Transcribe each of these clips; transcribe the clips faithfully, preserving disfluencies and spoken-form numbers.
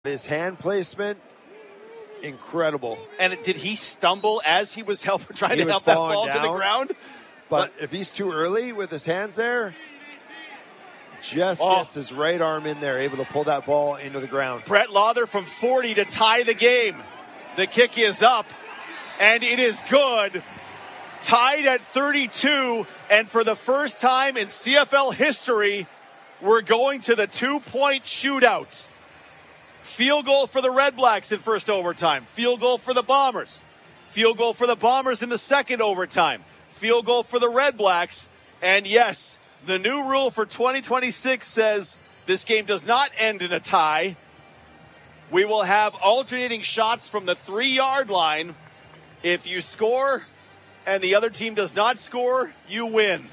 His hand placement, incredible. And did he stumble as he was help, trying he to help that ball down, to the ground? But, but if he's too early with his hands there, just oh. gets his right arm in there, able to pull that ball into the ground. Brett Lauther from forty to tie the game. The kick is up, and it is good. Tied at thirty-two, and for the first time in C F L history, we're going to the two-point shootout. Field goal for the Red Blacks in first overtime. Field goal for the Bombers. Field goal for the Bombers in the second overtime. Field goal for the Red Blacks. And yes, the new rule for twenty twenty-six says this game does not end in a tie. We will have alternating shots from the three-yard line. If you score and the other team does not score, you win.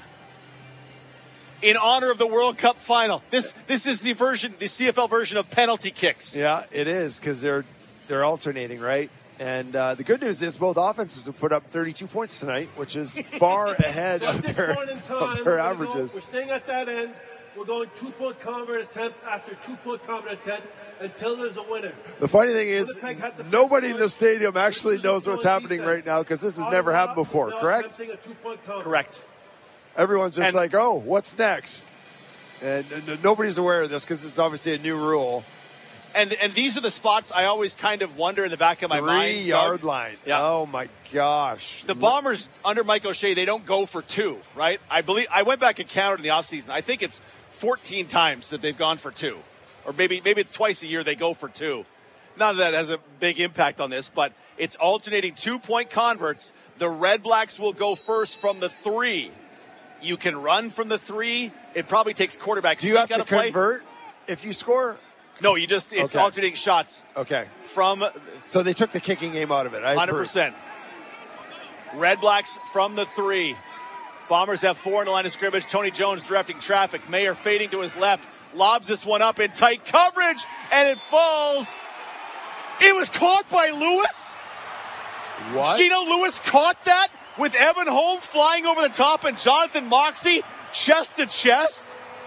In honor of the World Cup final. This this is the version, the C F L version of penalty kicks. Yeah, it is, because they're they're alternating, right? And uh, the good news is both offenses have put up thirty-two points tonight, which is far ahead of their, time, of their we're averages. Go, we're staying at that end. We're going two-point convert attempt after two-point convert attempt until there's a winner. The funny thing is, nobody in the stadium actually knows what's happening right now, because this has never happened before, correct? Correct. Everyone's just and, like, oh, what's next? And, and nobody's aware of this because it's obviously a new rule. And and these are the spots I always kind of wonder in the back of my Three mind. Three-yard line. Yeah. Oh, my gosh. The Bombers, under Mike O'Shea, they don't go for two, right? I believe I went back and counted in the offseason. I think it's fourteen times that they've gone for two. Or maybe maybe it's twice a year they go for two. None of that has a big impact on this, but it's alternating two-point converts. The Red Blacks will go first from the three. You can run from the three. It probably takes quarterbacks. Do you have to play. convert if you score? No, you just, it's okay. alternating shots. Okay. From. So they took the kicking game out of it. I one hundred percent. Agree. Red Blacks from the three. Bombers have four in the line of scrimmage. Tony Jones directing traffic. Mayer fading to his left. Lobs this one up in tight coverage, and it falls. It was caught by Lewis. What? Gino Lewis caught that? With Evan Holm flying over the top and Jonathan Moxey chest to chest.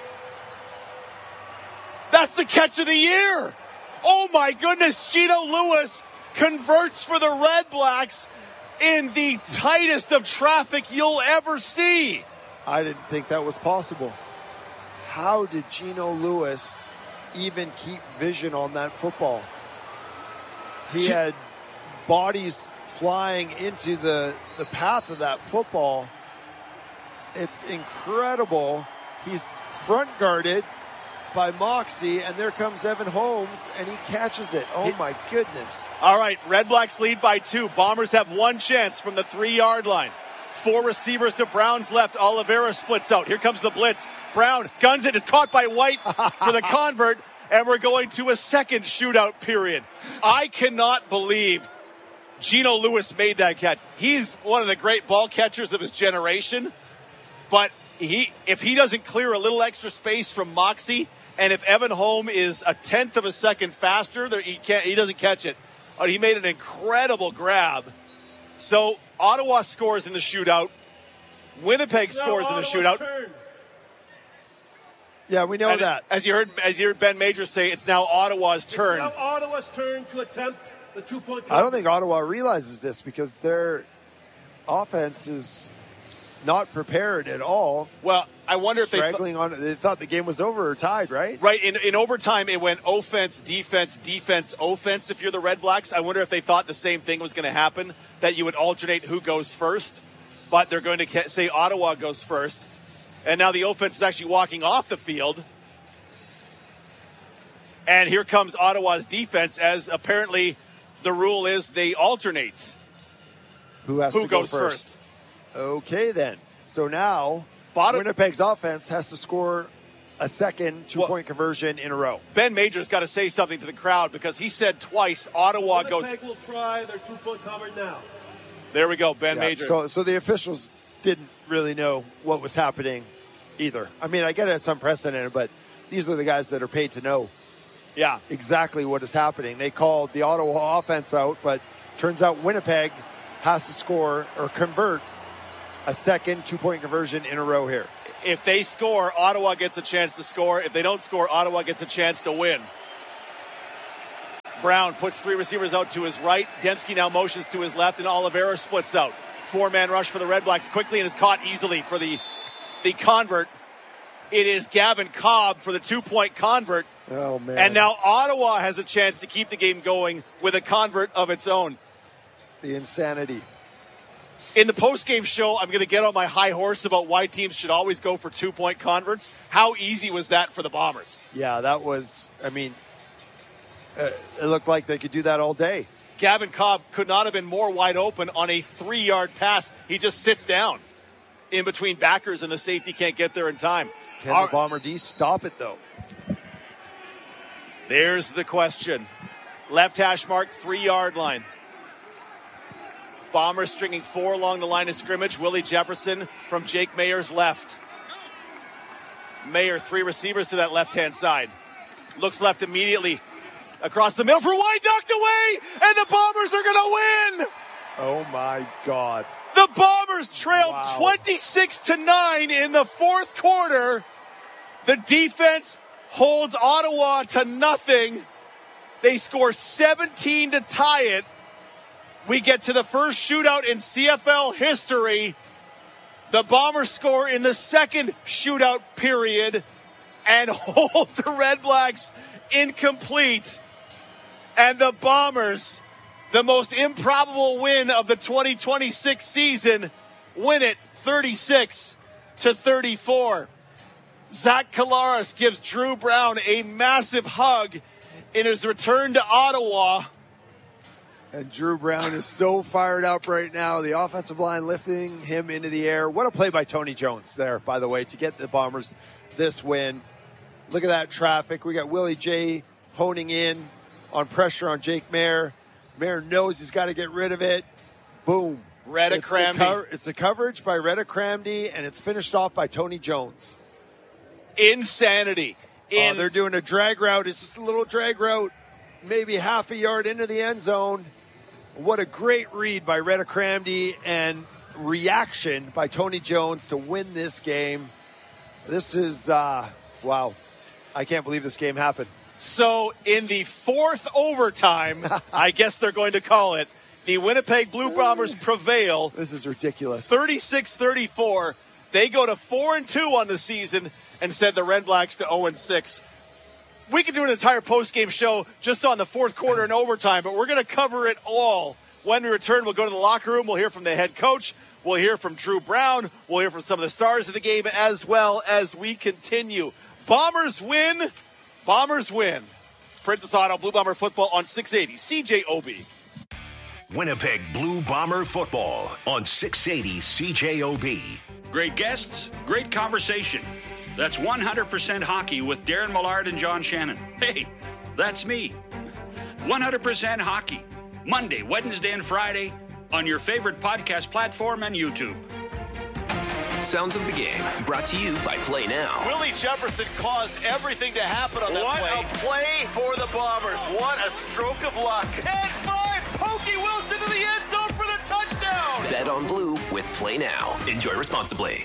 That's the catch of the year. Oh my goodness, Gino Lewis converts for the Red Blacks in the tightest of traffic you'll ever see. I didn't think that was possible. How did Gino Lewis even keep vision on that football? He G- had bodies flying into the, the path of that football. It's incredible. He's front guarded by Moxey, and there comes Evan Holmes, and he catches it. Oh, my goodness. All right, Red Blacks lead by two. Bombers have one chance from the three-yard line. Four receivers to Brown's left. Oliveira splits out. Here comes the blitz. Brown guns it. Is caught by White for the convert, and we're going to a second shootout period. I cannot believe Gino Lewis made that catch. He's one of the great ball catchers of his generation, but he, if he doesn't clear a little extra space from Moxey, and if Evan Holm is a tenth of a second faster, he can't, he doesn't catch it. But he made an incredible grab. So Ottawa scores in the shootout. Winnipeg now scores in the Ottawa's shootout. Turn. Yeah, we know and that. As you heard, as you heard Ben Major say, it's now Ottawa's It's turn. now Ottawa's turn to attempt the two-point convert. I don't think Ottawa realizes this because their offense is not prepared at all. Well, I wonder if they straggling th- on. They thought the game was over or tied, right? Right. In, in overtime, it went offense, defense, defense, offense. If you're the Red Blacks, I wonder if they thought the same thing was going to happen, that you would alternate who goes first. But they're going to say Ottawa goes first, and now the offense is actually walking off the field. And here comes Ottawa's defense, as apparently the rule is they alternate. Who has who to go goes first? first? Okay, then. So now Bottom, Winnipeg's offense has to score a second two-point well, conversion in a row. Ben Major's got to say something to the crowd because he said twice Ottawa Winnipeg goes. Winnipeg will try their two-point convert now. There we go, Ben yeah, Major. So, so the officials didn't really know what was happening either. I mean, I get it, it's unprecedented, but these are the guys that are paid to know. Yeah, exactly what is happening. They called the Ottawa offense out, but turns out Winnipeg has to score or convert a second two-point conversion in a row here. If they score, Ottawa gets a chance to score. If they don't score, Ottawa gets a chance to win. Brown puts three receivers out to his right. Dembski now motions to his left, and Oliveira splits out. Four-man rush for the Red Blacks quickly and is caught easily for the, the convert. It is Gavin Cobb for the two-point convert. Oh, man. And now Ottawa has a chance to keep the game going with a convert of its own. The insanity. In the post-game show, I'm going to get on my high horse about why teams should always go for two-point converts. How easy was that for the Bombers? Yeah, that was, I mean, uh, it looked like they could do that all day. Gavin Cobb could not have been more wide open on a three-yard pass. He just sits down in between backers, and the safety can't get there in time. Can Our, the Bomber D stop it, though? There's the question. Left hash mark, three-yard line. Bombers stringing four along the line of scrimmage. Willie Jefferson from Jake Mayer's left. Mayer, three receivers to that left-hand side. Looks left immediately. Across the middle for White, knocked away, and the Bombers are going to win! Oh, my God. The Bombers trailed wow. twenty-six to nine in the fourth quarter. The defense holds Ottawa to nothing. They score seventeen to tie it. We get to the first shootout in C F L history. The Bombers score in the second shootout period and hold the Red Blacks incomplete. And the Bombers, the most improbable win of the twenty twenty-six season, win it thirty-six to thirty-four. Zach Collaros gives Drew Brown a massive hug in his return to Ottawa. And Drew Brown is so fired up right now. The offensive line lifting him into the air. What a play by Tony Jones there, by the way, to get the Bombers this win. Look at that traffic. We got Willie J honing in on pressure on Jake Mayer. Mayer knows he's got to get rid of it. Boom. Retta it's Cramdy. The co- it's the coverage by Retta Cramdy, and it's finished off by Tony Jones. Insanity. In- oh, they're doing a drag route. It's just a little drag route, maybe half a yard into the end zone. What a great read by Retta Cramdy and reaction by Tony Jones to win this game. This is, uh, wow. I can't believe this game happened. So in the fourth overtime, I guess they're going to call it, the Winnipeg Blue Bombers prevail. This is ridiculous. thirty-six thirty-four. They go to four and two on the season and send the Red Blacks to oh and six. We could do an entire post-game show just on the fourth quarter and overtime, but we're going to cover it all. When we return, we'll go to the locker room. We'll hear from the head coach. We'll hear from Drew Brown. We'll hear from some of the stars of the game as well as we continue. Bombers win. Bombers win. It's Princess Auto Blue Bomber football on six eighty C J O B. Winnipeg Blue Bomber football on six eighty C J O B. Great guests, great conversation. That's one hundred percent hockey with Darren Millard and John Shannon. Hey, that's me. one hundred percent hockey. Monday, Wednesday, and Friday on your favorite podcast platform and YouTube. Sounds of the game, brought to you by Play Now. Willie Jefferson caused everything to happen on that what play. What a play for the Bombers. What a stroke of luck. ten five, Pokey Wilson to the end zone for the touchdown. Bet on Blue with Play Now. Enjoy responsibly.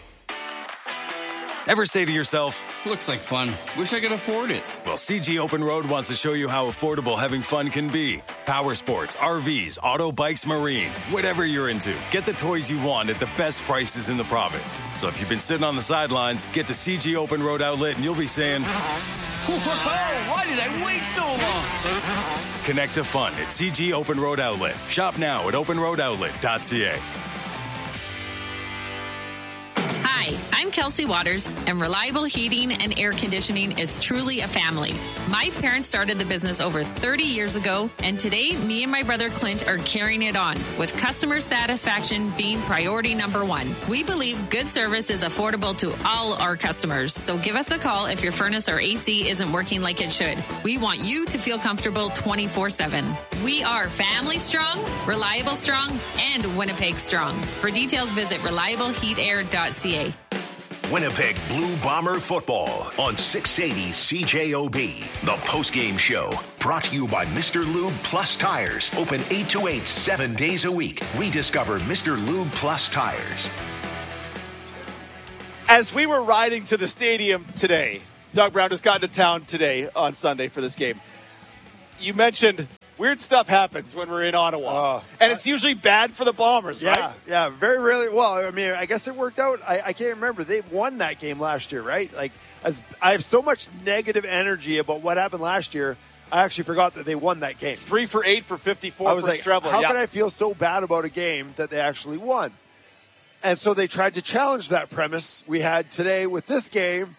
Ever say to yourself, looks like fun. Wish I could afford it. Well, C G Open Road wants to show you how affordable having fun can be. Power sports, R Vs, auto bikes, marine, whatever you're into. Get the toys you want at the best prices in the province. So if you've been sitting on the sidelines, get to C G Open Road Outlet and you'll be saying, whoa, why did I wait so long? Connect to fun at C G Open Road Outlet. Shop now at open road outlet dot c a. Hi, I'm Kelsey Waters, and Reliable Heating and Air Conditioning is truly a family. My parents started the business over thirty years ago, and today, me and my brother Clint are carrying it on, with customer satisfaction being priority number one. We believe good service is affordable to all our customers, so give us a call if your furnace or A C isn't working like it should. We want you to feel comfortable twenty-four seven. We are family strong, reliable strong, and Winnipeg strong. For details, visit reliable heat air dot c a. Winnipeg Blue Bomber football on six eighty C J O B. The postgame show brought to you by Mister Lube Plus Tires. Open eight to eight, seven days a week. Rediscover Mister Lube Plus Tires. As we were riding to the stadium today, Doug Brown just got into town today on Sunday for this game. You mentioned weird stuff happens when we're in Ottawa. Uh, and it's usually bad for the Bombers, yeah, right? Yeah, very rarely. Well, I mean, I guess it worked out. I, I can't remember. They won that game last year, right? Like, as I have so much negative energy about what happened last year, I actually forgot that they won that game. Three for eight for fifty-four I was for like, Strebler. How yeah. can I feel so bad about a game that they actually won? And so they tried to challenge that premise we had today with this game,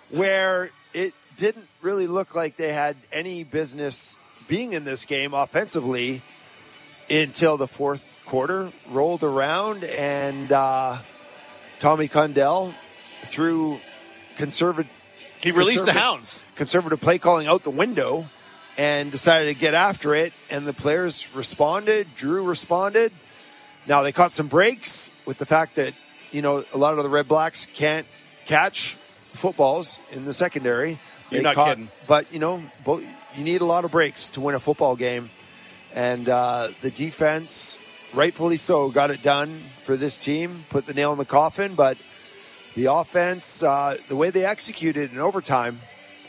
where it didn't really look like they had any business being in this game offensively until the fourth quarter rolled around, and uh, Tommy Condell threw conservative. He released the hounds. Conservative play calling out the window and decided to get after it, and the players responded. Drew responded. Now, they caught some breaks with the fact that, you know, a lot of the Red Blacks can't catch footballs in the secondary. You're they not caught, kidding. But, you know, both, you need a lot of breaks to win a football game. And uh, the defense, rightfully so, got it done for this team, put the nail in the coffin. But the offense, uh, the way they executed in overtime,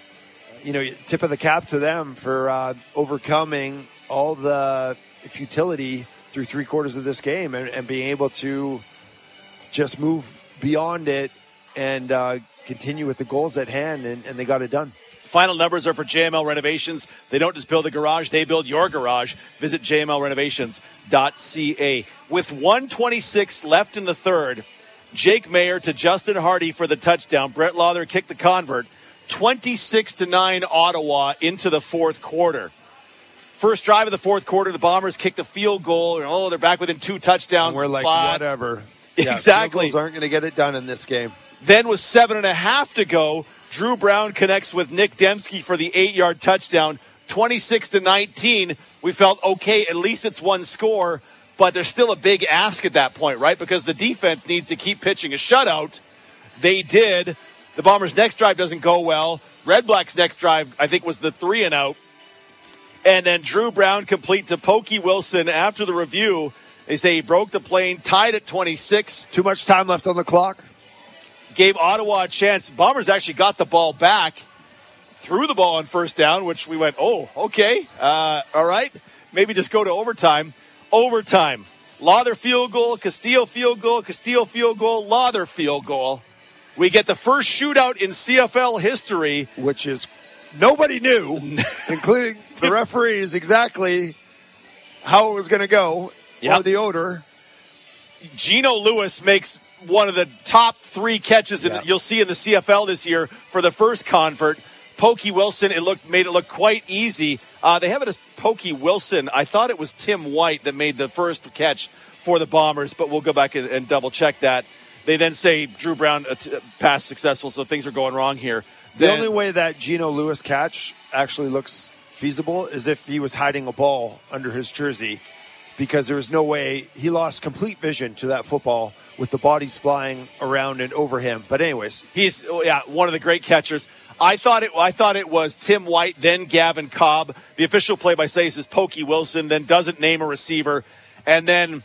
you know, tip of the cap to them for uh, overcoming all the futility through three quarters of this game and, and being able to just move beyond it and uh, continue with the goals at hand, and, and they got it done. Final numbers are for J M L Renovations. They don't just build a garage, they build your garage. Visit j m l renovations dot c a. With one twenty-six left in the third, Jake Mayer to Justin Hardy for the touchdown. Brett Lawler kicked the convert. twenty-six to nine Ottawa into the fourth quarter. First drive of the fourth quarter, the Bombers kicked a field goal. Oh, they're back within two touchdowns. And we're like, but whatever. Exactly. Yeah, field goals aren't going to get it done in this game. Then with seven and a half to go, Drew Brown connects with Nick Dembski for the eight-yard touchdown. twenty-six to nineteen. We felt, okay, at least it's one score, but there's still a big ask at that point, right? Because the defense needs to keep pitching a shutout. They did. The Bombers' next drive doesn't go well. Red Blacks' next drive, I think, was the three and out. And then Drew Brown complete to Pokey Wilson after the review. They say he broke the plane, tied at twenty-six. Too much time left on the clock. Gave Ottawa a chance. Bombers actually got the ball back, threw the ball on first down, which we went, oh, okay, uh, all right. Maybe just go to overtime. Overtime. Lawler field goal, Castillo field goal, Castillo field goal, Lawler field goal. We get the first shootout in C F L history. Which is nobody knew, including the referees, exactly how it was going to go, yep. Or the odor. Geno Lewis makes one of the top three catches in, yep. you'll see in the C F L this year for the first convert. Pokey Wilson, it looked made it look quite easy. Uh, they have it as Pokey Wilson. I thought it was Tim White that made the first catch for the Bombers, but we'll go back and, and double check that. They then say Drew Brown uh, t- pass successful, so things are going wrong here. The then, only way that Geno Lewis catch actually looks feasible is if he was hiding a ball under his jersey, because there was no way he lost complete vision to that football with the bodies flying around and over him. But anyways, he's yeah one of the great catchers. I thought it. I thought it was Tim White, then Gavin Cobb. The official play-by-play is Pokey Wilson, then doesn't name a receiver, and then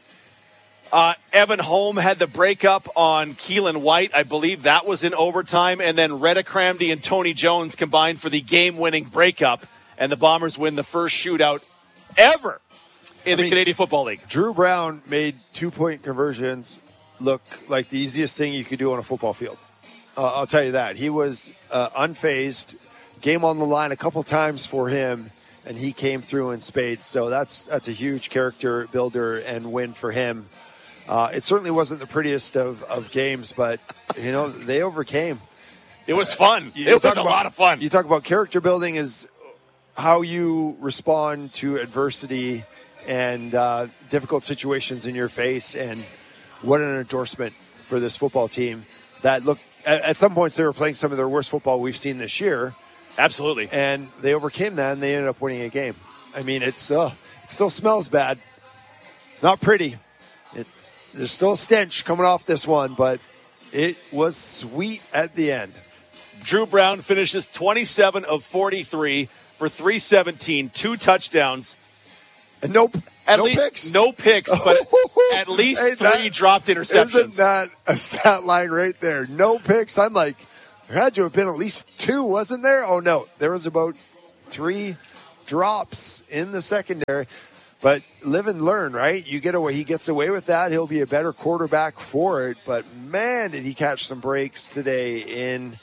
uh, Evan Holm had the breakup on Keelan White. I believe that was in overtime, and then Retta Cramdy and Tony Jones combined for the game-winning breakup, and the Bombers win the first shootout ever in I the mean, Canadian Football League. Drew Brown made two-point conversions look like the easiest thing you could do on a football field. Uh, I'll tell you that. He was uh, unfazed, game on the line a couple times for him, and he came through in spades. So that's that's a huge character builder and win for him. Uh, it certainly wasn't the prettiest of, of games, but, you know, they overcame. It was fun. Uh, it was a about, lot of fun. You talk about character building is how you respond to adversity and uh, difficult situations in your face, and what an endorsement for this football team that looked, at some points, they were playing some of their worst football we've seen this year. Absolutely. And they overcame that, and they ended up winning a game. I mean, it's uh, it still smells bad. It's not pretty. It, there's still a stench coming off this one, but it was sweet at the end. Drew Brown finishes twenty-seven of forty-three for three seventeen, two touchdowns. And nope. At no least, picks? No picks, but at least hey, three that, dropped interceptions. Isn't that a stat line right there? No picks. I'm like, there had to have been at least two, wasn't there? Oh, no. There was about three drops in the secondary. But live and learn, right? You get away. He gets away with that. He'll be a better quarterback for it. But man, did he catch some breaks today in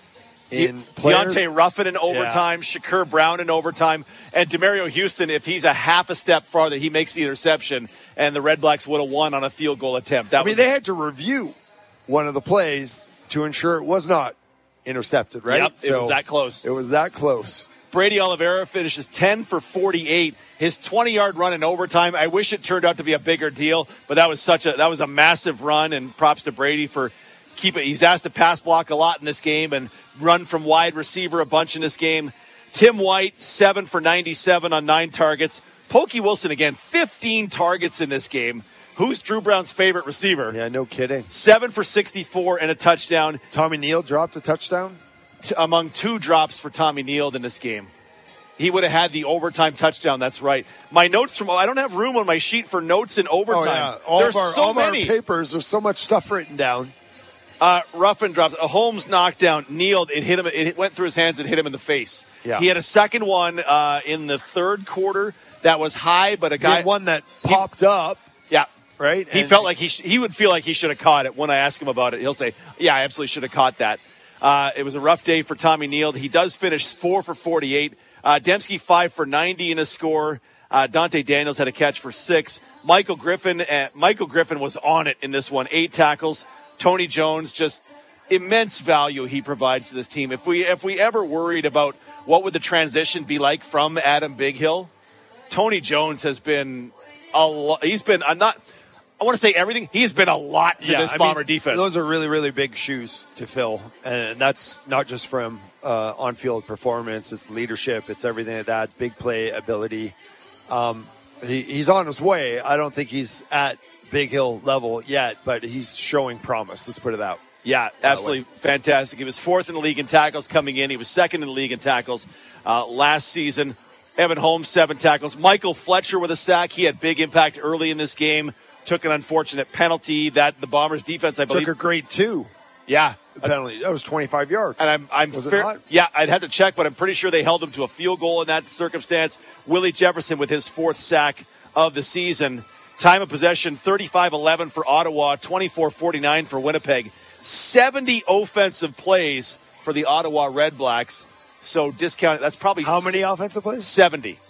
in De- players. Deontay Ruffin in overtime, yeah. Shakur Brown in overtime, and DeMario Houston. If he's a half a step farther, he makes the interception, and the Red Blacks would have won on a field goal attempt. That I mean, was they had to review one of the plays to ensure it was not intercepted, right? Yep, so it was that close. It was that close. Brady Oliveira finishes ten for forty-eight. His twenty-yard run in overtime, I wish it turned out to be a bigger deal, but that was such a that was a massive run, and props to Brady for keeping. He's asked to pass block a lot in this game and run from wide receiver a bunch in this game. Tim White, seven for ninety-seven on nine targets. Pokey Wilson, again, fifteen targets in this game. Who's Drew Brown's favorite receiver? Yeah, no kidding. seven for sixty-four and a touchdown. Tommy Neal dropped a touchdown? T- among two drops for Tommy Neal in this game. He would have had the overtime touchdown. That's right. My notes from I don't have room on my sheet for notes in overtime. Oh, yeah. All There's of our, so all many of our papers. There's so much stuff written down. Uh, Ruffin drops a Holmes knockdown. Neal, it hit him. It went through his hands and hit him in the face. Yeah. He had a second one uh, in the third quarter that was high, but a guy he had one that popped he, up. Yeah. Right. He and felt like he sh- he would feel like he should have caught it. When I ask him about it, he'll say, "Yeah, I absolutely should have caught that." Uh, it was a rough day for Tommy Neal. He does finish four for forty-eight. Uh, Dembski, five for ninety in a score. Uh, Dante Daniels had a catch for six. Michael Griffin, uh, Michael Griffin was on it in this one. Eight tackles. Tony Jones, just immense value he provides to this team. If we if we ever worried about what would the transition be like from Adam Bighill, Tony Jones has been a lot. He's been I'm not. I want to say everything. He's been a lot to yeah, this I Bomber mean, defense. Those are really, really big shoes to fill. And that's not just from uh, on-field performance. It's leadership. It's everything like that. Big play ability. Um, he, he's on his way. I don't think he's at Bighill level yet, but he's showing promise. Let's put it out. Yeah, absolutely fantastic. He was fourth in the league in tackles coming in. He was second in the league in tackles uh, last season. Evan Holmes, seven tackles. Michael Fletcher with a sack. He had big impact early in this game. Took an unfortunate penalty that the Bombers defense, I believe, took a grade two. Yeah, the penalty that was twenty-five yards. And I'm, I'm was fair, it not? Yeah, I'd have to check, but I'm pretty sure they held him to a field goal in that circumstance. Willie Jefferson with his fourth sack of the season. Time of possession: thirty-five eleven for Ottawa, twenty-four forty-nine for Winnipeg. seventy offensive plays for the Ottawa Red Blacks. So discount. That's probably how many offensive plays? seventy.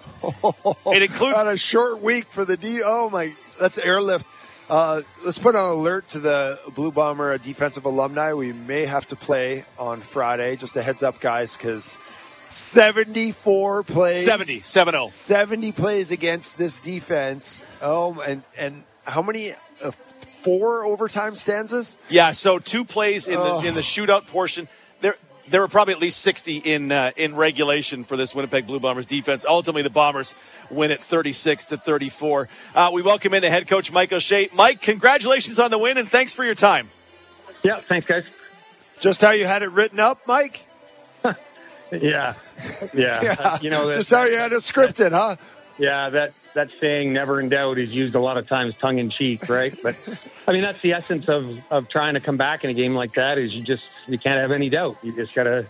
It includes on a short week for the D. Oh my, that's airlift. Uh, let's put on alert to the Blue Bomber defensive alumni. We may have to play on Friday. Just a heads up, guys, because seventy-four plays, seventy, seven oh, seventy plays against this defense. Oh, and and how many? Uh, four overtime stanzas. Yeah, so two plays in oh. the in the shootout portion. There. There were probably at least sixty in uh, in regulation for this Winnipeg Blue Bombers defense. Ultimately, the Bombers win it thirty-six to thirty-four. Uh, we welcome in the head coach, Mike O'Shea. Mike, congratulations on the win, and thanks for your time. Yeah, thanks, guys. Just how you had it written up, Mike? yeah. yeah. Yeah. Uh, you know, that, just how you had it scripted, huh? Yeah, that, that saying, never in doubt, is used a lot of times tongue-in-cheek, right? But, I mean, that's the essence of, of trying to come back in a game like that is you just you can't have any doubt. You just got to,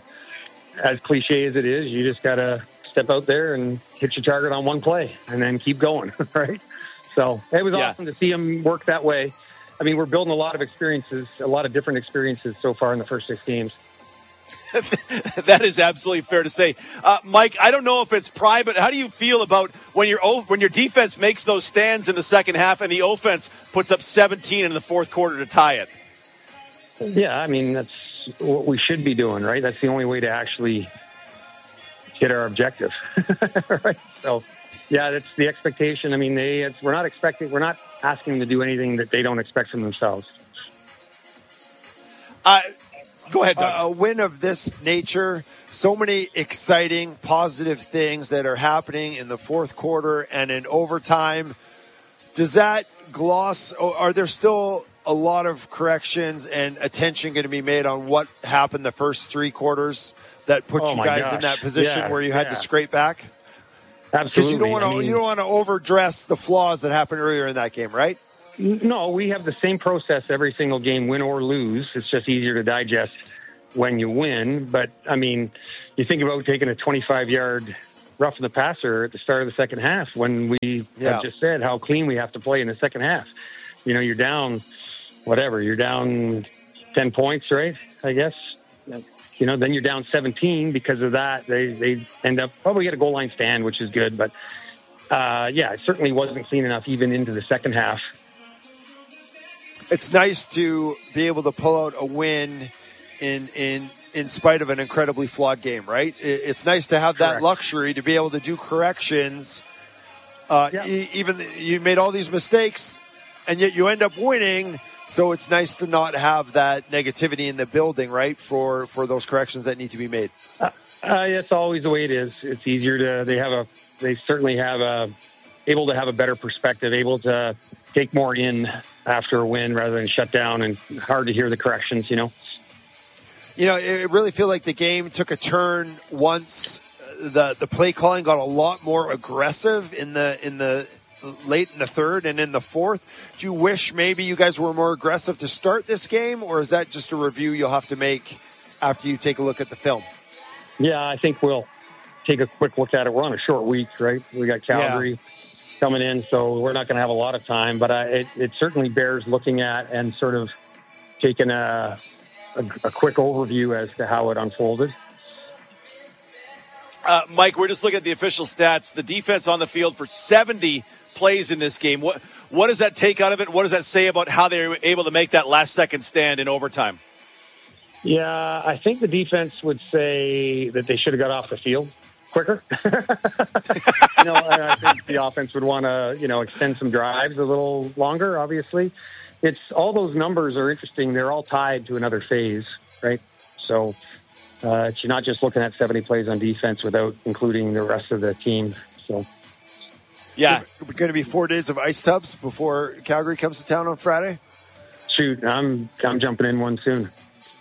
as cliche as it is, you just got to step out there and hit your target on one play and then keep going, right? So it was yeah. awesome to see him work that way. I mean, we're building a lot of experiences, a lot of different experiences so far in the first six games. That is absolutely fair to say. Uh, Mike, I don't know if it's pride, but how do you feel about when your when your defense makes those stands in the second half and the offense puts up seventeen in the fourth quarter to tie it? Yeah, I mean, that's what we should be doing, right? That's the only way to actually hit our objective, right? So, yeah, that's the expectation. I mean, they it's, we're not expecting, we're not asking them to do anything that they don't expect from themselves. Uh Go ahead, Doug. Uh, a win of this nature, so many exciting, positive things that are happening in the fourth quarter and in overtime. Does that gloss, or are there still a lot of corrections and attention going to be made on what happened the first three quarters that put oh you guys gosh. in that position yeah, where you had yeah. to scrape back? Absolutely. Because you don't want to I mean, you don't want to overdress the flaws that happened earlier in that game, right? No, we have the same process every single game, win or lose. It's just easier to digest when you win. But, I mean, you think about taking a twenty-five-yard roughing the passer at the start of the second half when we Yeah. have just said how clean we have to play in the second half. You know, you're down, whatever, you're down ten points, right? I guess. You know, then you're down seventeen because of that. They they end up probably get a goal line stand, which is good. But, uh, yeah, it certainly wasn't clean enough even into the second half. It's nice to be able to pull out a win in in in spite of an incredibly flawed game, right? It, it's nice to have Correct. that luxury to be able to do corrections. Uh, Yeah. e- even you made all these mistakes, and yet you end up winning. So it's nice to not have that negativity in the building, right? For for those corrections that need to be made. Uh, uh, it's always the way it is. It's easier to, they have a, they certainly have a, able to have a better perspective, able to take more in after a win rather than shut down, and hard to hear the corrections, you know? You know, it really feel like the game took a turn once the the play calling got a lot more aggressive in the in the late in the third and in the fourth. Do you wish maybe you guys were more aggressive to start this game, or is that just a review you'll have to make after you take a look at the film? Yeah, I think we'll take a quick look at it. We're on a short week, right? We got Calgary Yeah. coming in, so we're not going to have a lot of time, but uh, it, it certainly bears looking at and sort of taking a, a, a quick overview as to how it unfolded. Uh, Mike, we're just looking at the official stats. The defense on the field for seventy plays in this game. What what does that take out of it? What does that say about how they were able to make that last second stand in overtime? Yeah, I think the defense would say that they should have got off the field quicker. you know, and I think the offense would want to, you know, extend some drives a little longer, obviously. It's all those numbers are interesting. They're all tied to another phase, right? So uh, it's, you're not just looking at seventy plays on defense without including the rest of the team. So, yeah. We're going to be four days of ice tubs before Calgary comes to town on Friday. Shoot, I'm I'm jumping in one soon.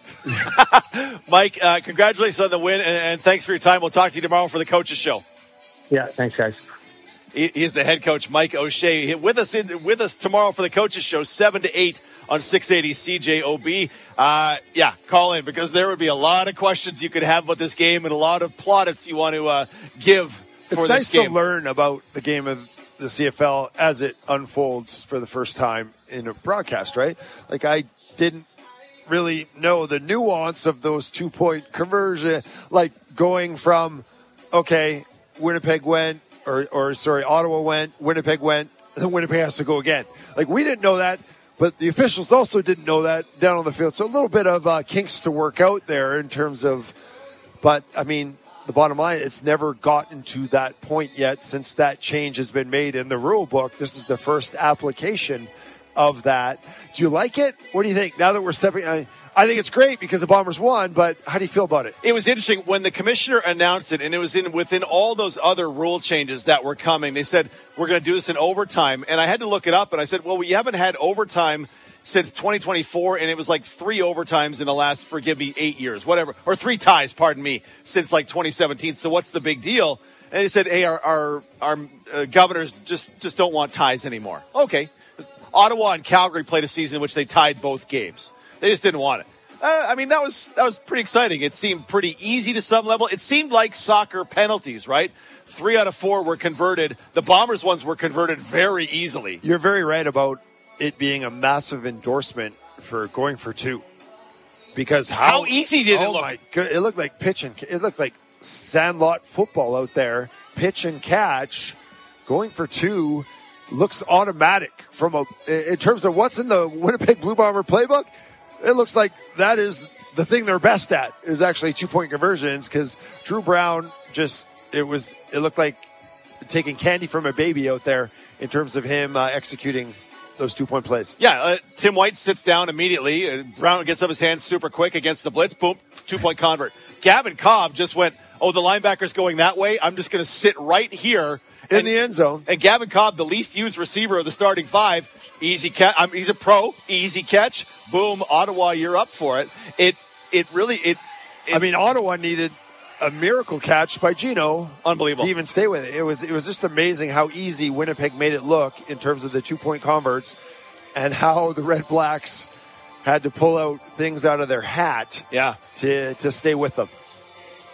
Mike, uh, congratulations on the win, and, and thanks for your time. We'll talk to you tomorrow for the coaches show. Yeah, thanks, guys. He, he's the head coach, Mike O'Shea, He- with us in, with us tomorrow for the coaches show, seven to eight on six eighty C J O B. Uh, yeah, call in, because there would be a lot of questions you could have about this game and a lot of plaudits you want to uh, give for It's this nice game. to learn about the game of the C F L as it unfolds for the first time in a broadcast, right? Like, I didn't really know the nuance of those two-point conversion, like going from, okay, Winnipeg went, or, or sorry, Ottawa went, Winnipeg went, and then Winnipeg has to go again. Like, we didn't know that, but the officials also didn't know that down on the field. So a little bit of uh, kinks to work out there in terms of, but, I mean, the bottom line, it's never gotten to that point yet since that change has been made in the rule book. This is the first application of that. Do you like it? What do you think? Now that we're stepping, I, I think it's great because the Bombers won, but how do you feel about it? It was interesting when the commissioner announced it, and it was in within all those other rule changes that were coming. They said, we're going to do this in overtime. And I had to look it up, and I said, well, we haven't had overtime since twenty twenty-four, and it was like three overtimes in the last, forgive me, eight years, whatever, or three ties, pardon me, since like twenty seventeen. So what's the big deal? And he said, hey, our our, our uh, governors just, just don't want ties anymore. Okay. Ottawa and Calgary played a season in which they tied both games. They just didn't want it. Uh, I mean, that was that was pretty exciting. It seemed pretty easy to some level. It seemed like soccer penalties, right? Three out of four were converted. The Bombers ones were converted very easily. You're very right about it being a massive endorsement for going for two. Because how, How easy did it oh look? My God, it looked like pitch and it looked like sandlot football out there. Pitch and catch, going for two looks automatic from a in terms of what's in the Winnipeg Blue Bomber playbook. It looks like that is the thing they're best at, is actually two-point conversions, because Drew Brown just, it was, it looked like taking candy from a baby out there in terms of him uh, executing those two-point plays. Yeah, uh, Tim White sits down immediately. Uh, Brown gets up his hands super quick against the blitz. Boom, two-point convert. Gavin Cobb just went, oh, the linebacker's going that way. I'm just going to sit right here. In and, the end zone. And Gavin Cobb, the least used receiver of the starting five, easy catch. Um, he's a pro, easy catch. Boom, Ottawa, you're up for it. It it really, it, it I mean, Ottawa needed a miracle catch by Gino. Unbelievable. To even stay with it. It was, it was just amazing how easy Winnipeg made it look in terms of the two-point converts, and how the Red Blacks had to pull out things out of their hat yeah. to, to stay with them.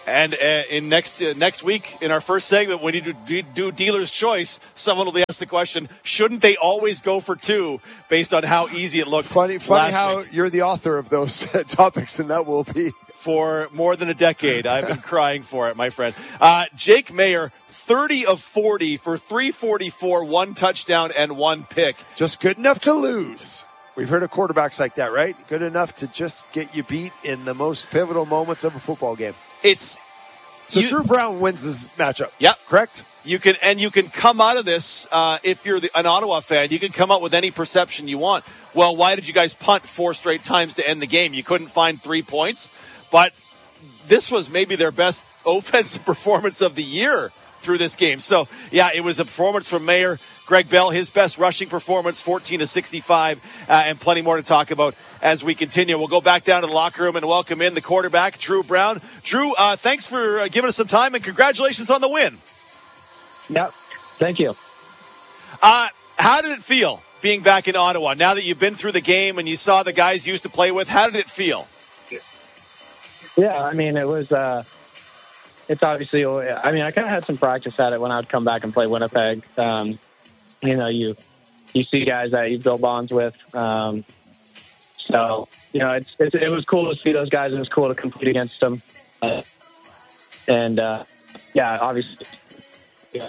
And uh, in next uh, next week, in our first segment, when you do, do dealer's choice, someone will ask the question, shouldn't they always go for two based on how easy it looked? Funny, funny how week? You're the author of those topics, and that will be. For more than a decade, I've been crying for it, my friend. Uh, Jake Maier, thirty of forty for three forty-four, one touchdown and one pick. Just good enough to lose. We've heard of quarterbacks like that, right? Good enough to just get you beat in the most pivotal moments of a football game. It's so you, Drew Brown wins this matchup. Yep, correct. You can and you can come out of this uh, if you're the, an Ottawa fan. You can come out with any perception you want. Well, why did you guys punt four straight times to end the game? You couldn't find three points, but this was maybe their best offensive performance of the year through this game. So yeah, it was a performance from Maier. Greg Bell, his best rushing performance, fourteen to sixty-five, uh, and plenty more to talk about as we continue. We'll go back down to the locker room and welcome in the quarterback, Drew Brown. Drew, uh, thanks for uh, giving us some time, and congratulations on the win. Yep, thank you. Uh, how did it feel being back in Ottawa? Now that you've been through the game and you saw the guys you used to play with, how did it feel? Yeah, I mean, it was, uh, it's obviously, I mean, I kind of had some practice at it when I would come back and play Winnipeg. Um, you know, you you see guys that you build bonds with. Um, so, you know, it's, it's, it was cool to see those guys. It was cool to compete against them. Uh, and, uh, yeah, obviously. Yeah.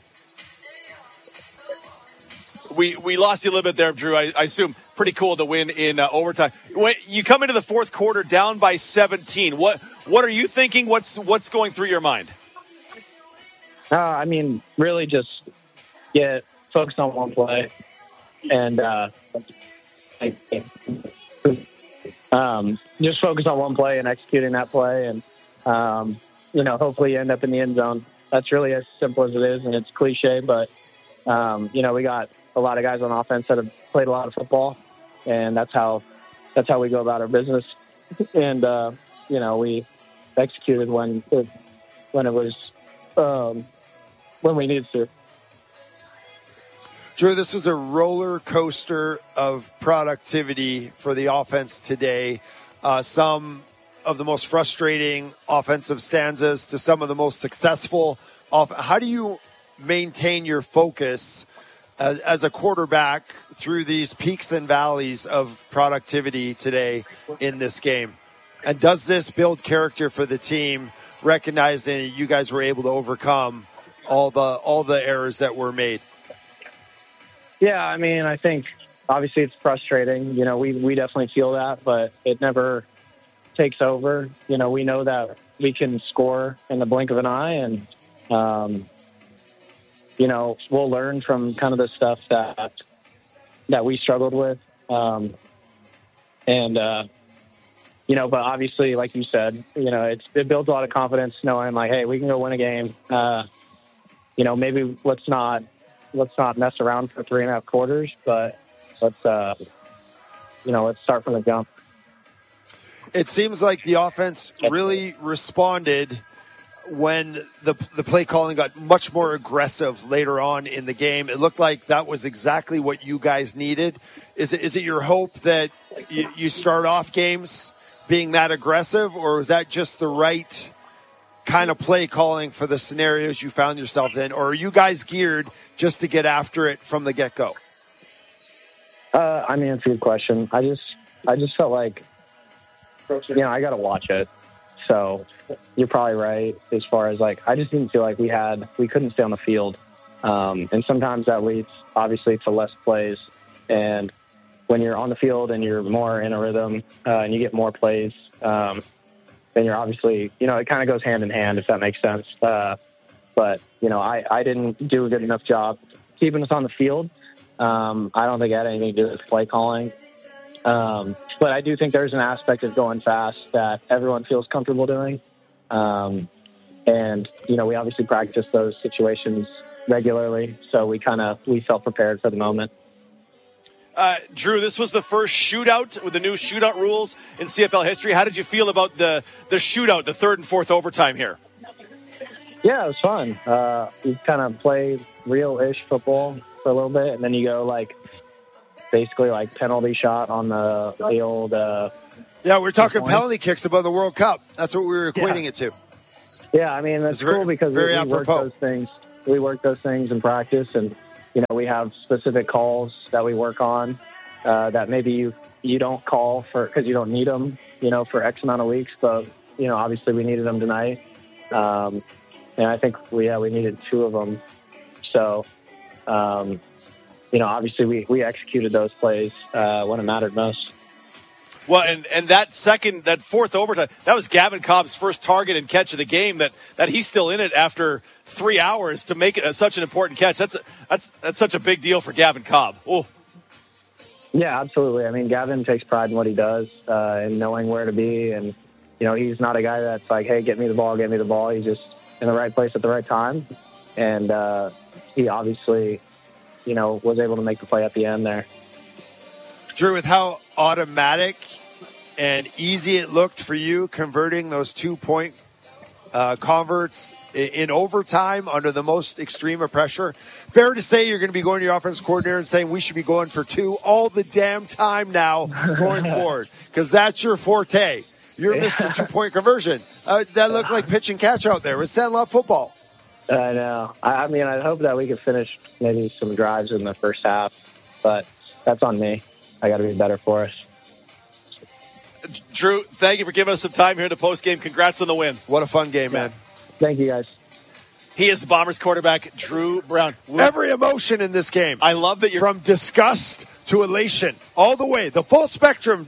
We we lost you a little bit there, Drew. I, I assume pretty cool to win in uh, overtime. When you come into the fourth quarter down by seventeen. What what are you thinking? What's what's going through your mind? Uh, I mean, really just get focused on one play, and uh, um, just focus on one play and executing that play, and um, you know, hopefully end up in the end zone. That's really as simple as it is, and it's cliche, but um, you know, we got a lot of guys on offense that have played a lot of football, and that's how that's how we go about our business. And uh, you know, we executed when it, when it was um, when we needed to. Drew, this was a roller coaster of productivity for the offense today. Uh, some of the most frustrating offensive stanzas to some of the most successful. Off- How do you maintain your focus as, as a quarterback through these peaks and valleys of productivity today in this game? And does this build character for the team, recognizing you guys were able to overcome all the all the errors that were made? Yeah, I mean, I think obviously it's frustrating. You know, we, we definitely feel that, but it never takes over. You know, we know that we can score in the blink of an eye, and, um, you know, we'll learn from kind of the stuff that that we struggled with. Um, and, uh, you know, but obviously, like you said, you know, it's, it builds a lot of confidence knowing, like, hey, we can go win a game. Uh, you know, maybe let's not let's not mess around for three and a half quarters, but let's, uh, you know, let's start from the jump. It seems like the offense really responded when the the play calling got much more aggressive later on in the game. It looked like that was exactly what you guys needed. Is it is it your hope that you, you start off games being that aggressive, or was that just the right kind of play calling for the scenarios you found yourself in, or are you guys geared just to get after it from the get-go? Uh, I mean, it's a good question. I just, I just felt like, you know, I got to watch it. So you're probably right as far as like, I just didn't feel like we had, we couldn't stay on the field. Um, and sometimes that leads obviously to less plays. And when you're on the field and you're more in a rhythm uh, and you get more plays, um, then you're obviously, you know, it kind of goes hand in hand, if that makes sense. Uh, but, you know, I, I didn't do a good enough job keeping us on the field. Um, I don't think it had anything to do with play calling. Um, but I do think there's an aspect of going fast that everyone feels comfortable doing. Um, and, you know, we obviously practice those situations regularly. So we kind of, we felt prepared for the moment. Uh, Drew, this was the first shootout with the new shootout rules in C F L history. How did you feel about the, the shootout, the third and fourth overtime here? Yeah, it was fun. Uh, we kind of played real-ish football for a little bit, and then you go, like, basically, like, penalty shot on the, the old... Uh, yeah, we're talking penalty kicks above the World Cup. That's what we were equating yeah. it to. Yeah, I mean, that's very, cool because we, we work those things. We work those things in practice, and, you know, we have specific calls that we work on uh, that maybe you, you don't call for because you don't need them, you know, for X amount of weeks. But, you know, obviously we needed them tonight. Um, and I think we, yeah, we needed two of them. So, um, you know, obviously we, we executed those plays uh, when it mattered most. Well, and, and that second, that fourth overtime, that was Gavin Cobb's first target and catch of the game. That, that he's still in it after three hours to make it a, such an important catch. That's that's that's such a big deal for Gavin Cobb. Oh, yeah, absolutely. I mean, Gavin takes pride in what he does uh, and knowing where to be, and you know, he's not a guy that's like, hey, get me the ball, get me the ball. He's just in the right place at the right time, and uh, he obviously, you know, was able to make the play at the end there. Drew, with how automatic and easy it looked for you converting those two-point uh, converts in overtime under the most extreme of pressure, fair to say you're going to be going to your offense coordinator and saying we should be going for two all the damn time now going forward, because that's your forte. You're yeah. Mister Two-point conversion. Uh, that looked like pitch and catch out there with Sandlot football. I know. I, I mean, I hope that we could finish maybe some drives in the first half, but that's on me. I got to be better for us. Drew, thank you for giving us some time here in the postgame. Congrats on the win. What a fun game, man. Thank you, guys. He is the Bombers quarterback, Drew Brown. Every emotion in this game. I love that you're... From disgust to elation, all the way. The full spectrum.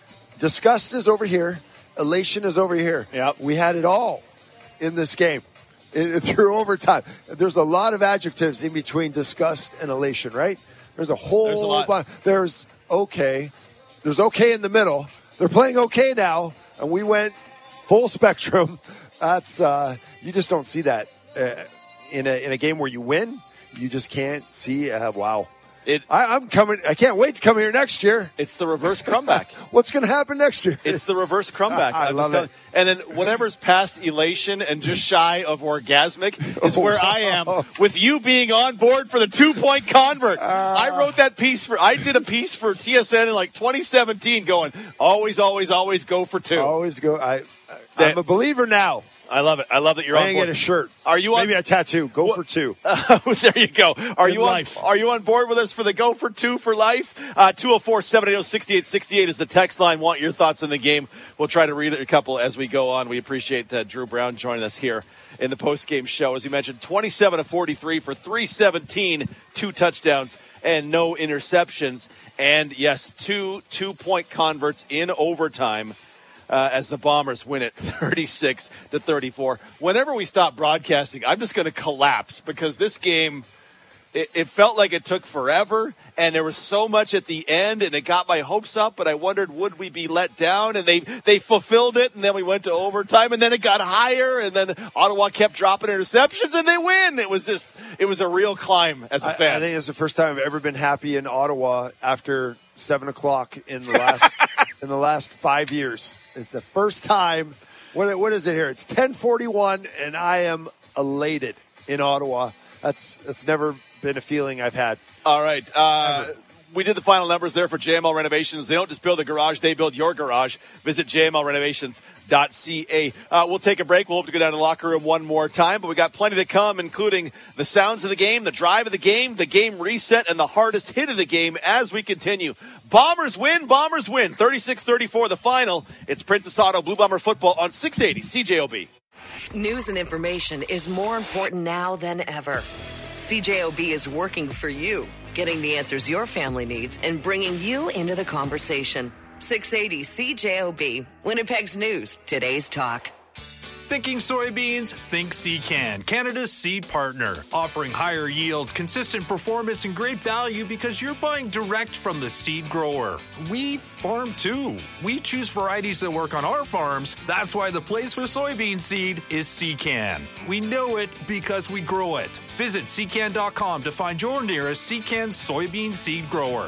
Disgust is over here. Elation is over here. Yep. We had it all in this game. It, through overtime. There's a lot of adjectives in between disgust and elation, right? There's a whole There's a lot. bunch. There's okay. There's okay in the middle. They're playing okay now, and we went full spectrum. That's uh, you just don't see that uh, in a in a game where you win. You just can't see. Uh, wow, it. I, I'm coming. I can't wait to come here next year. It's the reverse comeback. What's going to happen next year? It's the reverse comeback. I, I love it. And then whatever's past elation and just shy of orgasmic is where I am with you being on board for the two-point convert. Uh, I wrote that piece for, I did a piece for T S N in like twenty seventeen going, always, always, always go for two. Always go. I, I'm a believer now. I love it. I love that you're I on board. I get a shirt. Are you on? Maybe a tattoo. Go what? for two. Uh, there you go. Are In you life. on? Are you on board with us for the go for two for life? Uh, two oh four, seven eight oh, six eight six eight is the text line. Want your thoughts on the game? We'll try to read a couple as we go on. We appreciate uh, Drew Brown joining us here in the post-game show. As you mentioned, twenty-seven of forty-three for three seventeen, two touchdowns and no interceptions. And yes, two two-point converts in overtime. Uh, as the Bombers win it thirty-six to thirty-four. Whenever we stop broadcasting, I'm just going to collapse because this game, it, it felt like it took forever, and there was so much at the end, and it got my hopes up, but I wondered, would we be let down? And they, they fulfilled it, and then we went to overtime, and then it got higher, and then Ottawa kept dropping interceptions, and they win. It was just, it was a real climb as a fan. I, I think it's the first time I've ever been happy in Ottawa after seven o'clock in the last in the last five years. It's the first time. What what is it here? It's ten forty-one, and I am elated in Ottawa. That's that's never been a feeling I've had. All right. Uh, we did the final numbers there for J M L Renovations. They don't just build a garage, they build your garage. Visit j m l renovations dot c a. Uh, we'll take a break. We'll hope to go down to the locker room one more time, but we got plenty to come, including the sounds of the game, the drive of the game, the game reset, and the hardest hit of the game as we continue. Bombers win, Bombers win. thirty-six thirty-four the final. It's Princess Auto Blue Bomber football on six eighty C J O B. News and information is more important now than ever. C J O B is working for you, getting the answers your family needs and bringing you into the conversation. six eighty C J O B, Winnipeg's News, today's talk. Thinking soybeans? Think Secan, Canada's seed partner. Offering higher yields, consistent performance, and great value because you're buying direct from the seed grower. We farm too. We choose varieties that work on our farms. That's why the place for soybean seed is Secan. We know it because we grow it. Visit secan dot com to find your nearest Secan soybean seed grower.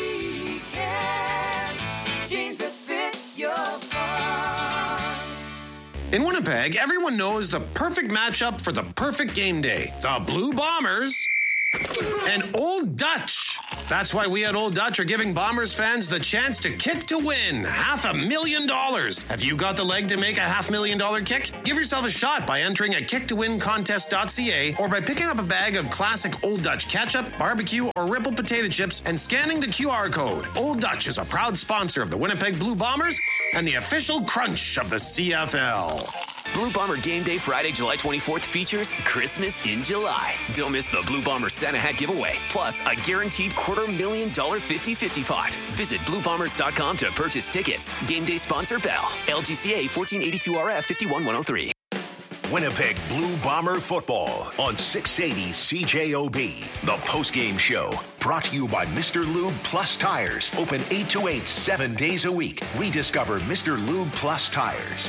Secan, genes that fit your farm. In Winnipeg, everyone knows the perfect matchup for the perfect game day. The Blue Bombers and Old Dutch. That's why we at Old Dutch are giving Bombers fans the chance to kick to win half a million dollars. Have you got the leg to make a half million dollar kick? Give yourself a shot by entering at kick to win contest dot c a or by picking up a bag of classic Old Dutch ketchup, barbecue, or Ripple potato chips and scanning the Q R code. Old Dutch is a proud sponsor of the Winnipeg Blue Bombers and the official crunch of the C F L. Blue Bomber Game Day Friday, July twenty-fourth features Christmas in July. Don't miss the Blue Bomber Santa Hat giveaway, plus a guaranteed quarter million dollar fifty-fifty pot. Visit blue bombers dot com to purchase tickets. Game day sponsor Bell. L G C A fourteen eighty-two R F five one one oh three. Winnipeg Blue Bomber football on six eighty C J O B. The postgame show brought to you by Mister Lube Plus Tires. Open eight to eight, seven days a week. Rediscover Mister Lube Plus Tires.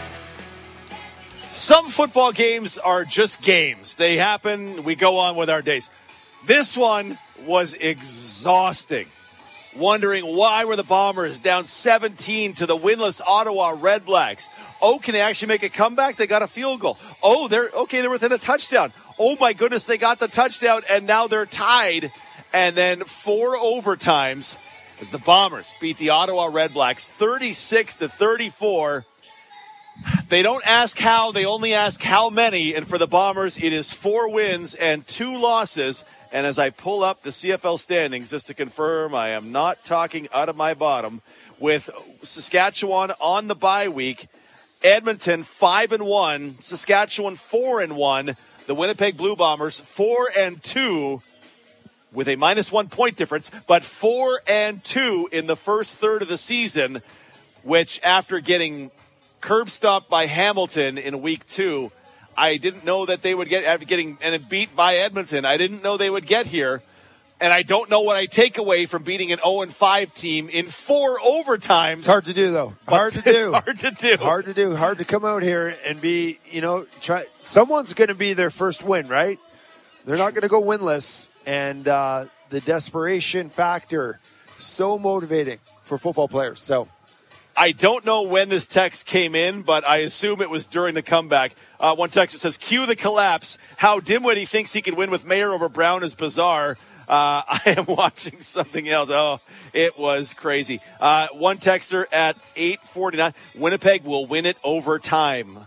Some football games are just games. They happen. We go on with our days. This one was exhausting. Wondering why were the Bombers down seventeen to the winless Ottawa Red Blacks? Oh, can they actually make a comeback? They got a field goal. Oh, they're okay. They're within a touchdown. Oh my goodness, they got the touchdown and now they're tied. And then four overtimes as the Bombers beat the Ottawa Red Blacks thirty-six to thirty-four. They don't ask how, they only ask how many. And for the Bombers, it is four wins and two losses. And as I pull up the C F L standings, just to confirm, I am not talking out of my bottom, with Saskatchewan on the bye week, Edmonton five and one, Saskatchewan four and one, the Winnipeg Blue Bombers four and two with a minus one point difference, but four and two in the first third of the season, which after getting curb stomped by Hamilton in week two, I didn't know that they would get, after getting and beat by Edmonton, I didn't know they would get here. And I don't know what I take away from beating an oh and five team in four overtimes. It's hard to do, though. Hard to do. It's hard to do. Hard to do. Hard to come out here and be, you know, try. Someone's going to be their first win, right? They're not going to go winless. And uh, the desperation factor, so motivating for football players. So I don't know when this text came in, but I assume it was during the comeback. Uh, one texter says, cue the collapse. How Dimwitty thinks he could win with Mayer over Brown is bizarre. Uh, I am watching something else. Oh, it was crazy. Uh, one texter at eight forty-nine. Winnipeg will win it overtime.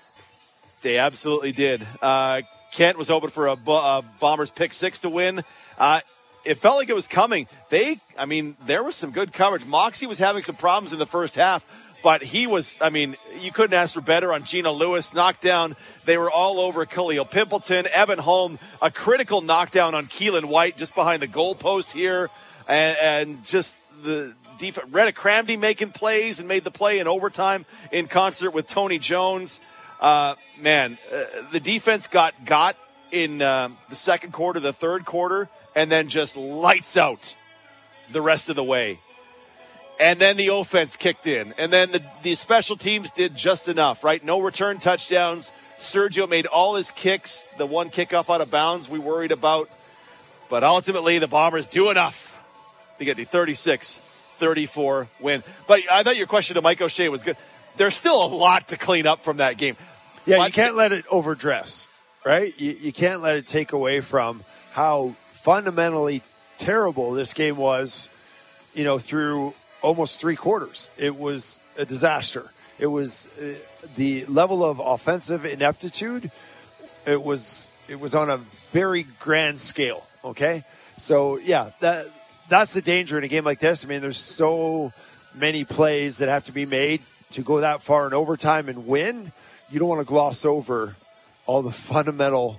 They absolutely did. Uh, Kent was hoping for a, a Bombers pick six to win. Uh, it felt like it was coming. They, I mean, there was some good coverage. Moxie was having some problems in the first half, but he was, I mean, you couldn't ask for better on Gino Lewis. Knockdown. They were all over Khalil Pimpleton. Evan Holm, a critical knockdown on Keelan White just behind the goalpost here. And, and just the defense. Reddick Cramdy making plays and made the play in overtime in concert with Tony Jones. Uh, man, uh, the defense got got in uh, the second quarter, the third quarter, and then just lights out the rest of the way. And then the offense kicked in. And then the, the special teams did just enough, right? No return touchdowns. Sergio made all his kicks. The one kickoff out of bounds we worried about. But ultimately, the Bombers do enough to get the thirty-six thirty-four win. But I thought your question to Mike O'Shea was good. There's still a lot to clean up from that game. Yeah, but you can't let it overdress, right? You, you can't let it take away from how fundamentally terrible this game was, you know, through almost three quarters. It was a disaster. It was uh, the level of offensive ineptitude. It was it was on a very grand scale. Okay, so yeah, that that's the danger in a game like this. I mean, there's so many plays that have to be made to go that far in overtime and win. You don't want to gloss over all the fundamental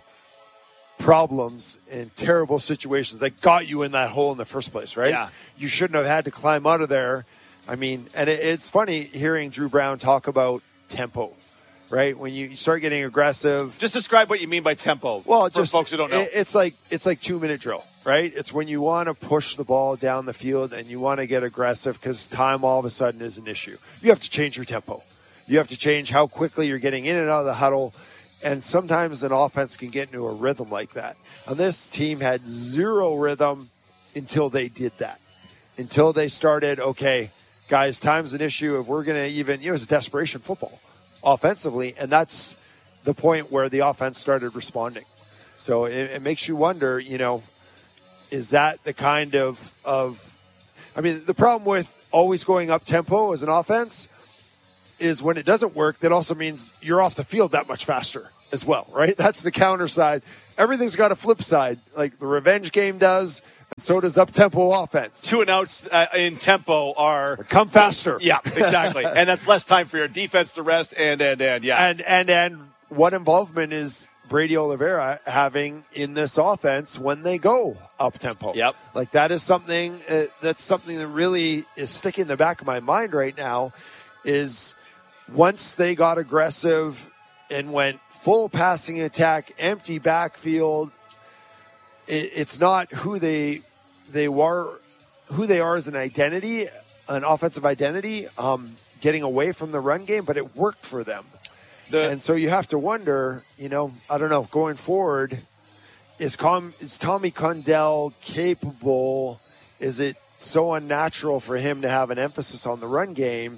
problems and terrible situations that got you in that hole in the first place, right? Yeah. You shouldn't have had to climb out of there. I mean, and it, it's funny hearing Drew Brown talk about tempo, right? When you start getting aggressive. Just describe what you mean by tempo. Well, for just folks who don't know. It, it's like it's like two minute drill, right? It's when you want to push the ball down the field and you want to get aggressive because time all of a sudden is an issue. You have to change your tempo. You have to change how quickly you're getting in and out of the huddle. And sometimes an offense can get into a rhythm like that. And this team had zero rhythm until they did that. Until they started, okay, guys, time's an issue. If we're going to even, you know, it's desperation football offensively. And that's the point where the offense started responding. So it, it makes you wonder, you know, is that the kind of, of I mean, the problem with always going up tempo as an offense is when it doesn't work, that also means you're off the field that much faster as well, right? That's the counter side. Everything's got a flip side, like the revenge game does, and so does up-tempo offense. Two and outs uh, in tempo are... Come faster. Yeah, exactly. And that's less time for your defense to rest, and, and, and, yeah. And, and, and what involvement is Brady Oliveira having in this offense when they go up-tempo? Yep. Like, that is something, uh, that's something that really is sticking in the back of my mind right now, is once they got aggressive and went full passing attack, empty backfield, it, it's not who they they were, who they are as an identity, an offensive identity, um, getting away from the run game, but it worked for them. The, and so you have to wonder, you know, I don't know, going forward, is, Com, is Tommy Condell capable? Is it so unnatural for him to have an emphasis on the run game?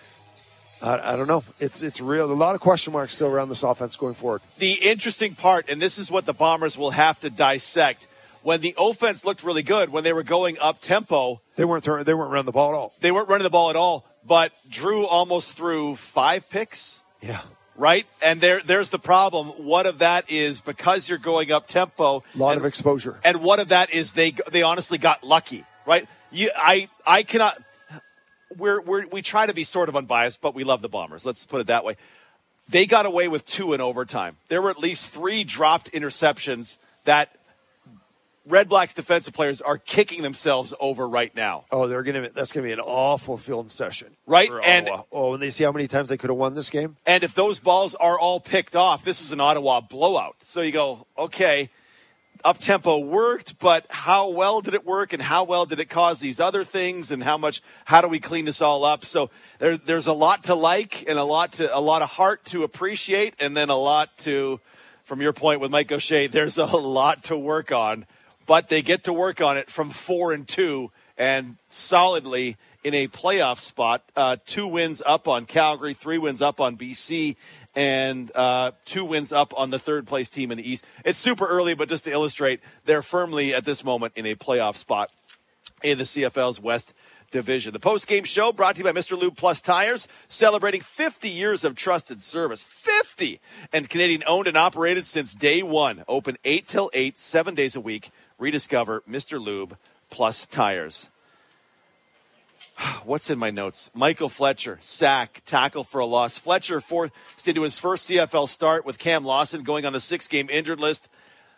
I, I don't know. It's it's real. A lot of question marks still around this offense going forward. The interesting part, and this is what the Bombers will have to dissect, when the offense looked really good, when they were going up tempo, they weren't throwing, they weren't running the ball at all. They weren't running the ball at all. But Drew almost threw five picks. Yeah. Right? And there, there's the problem. What of that is because you're going up tempo. A lot and, of exposure. And what of that is they they honestly got lucky, right? You, I I cannot. We're, we're, we try to be sort of unbiased, but we love the Bombers. Let's put it that way. They got away with two in overtime. There were at least three dropped interceptions that Red Blacks defensive players are kicking themselves over right now. Oh, they're gonna. That's gonna be an awful film session, right? And oh, when they see how many times they could have won this game, and if those balls are all picked off, this is an Ottawa blowout. So you go, okay. Up-tempo worked, but how well did it work and how well did it cause these other things and how much, how do we clean this all up? So there, there's a lot to like and a lot to, a lot of heart to appreciate and then a lot to, from your point with Mike O'Shea, there's a lot to work on, but they get to work on it from four and two and solidly in a playoff spot, uh, two wins up on Calgary, three wins up on B C, and uh, two wins up on the third-place team in the East. It's super early, but just to illustrate, they're firmly at this moment in a playoff spot in the C F L's West Division. The post-game show brought to you by Mister Lube Plus Tires, celebrating fifty years of trusted service. fifty! And Canadian-owned and operated since day one. Open eight till eight, seven days a week. Rediscover Mister Lube Plus Tires. What's in my notes? Michael Fletcher, sack, tackle for a loss. Fletcher forced into his first C F L start with Cam Lawson going on a six-game injured list.